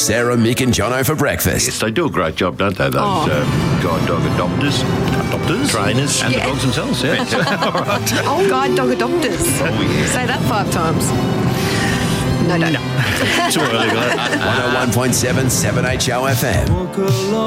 Sarah, Mick and Jono for breakfast. Yes, they do a great job, don't they, those guide dog adopters, trainers, and the dogs themselves, yeah. Guide dog adopters. Oh, yeah. Say that 5 times. No, don't. Too early, guys. 101.7 7HO FM.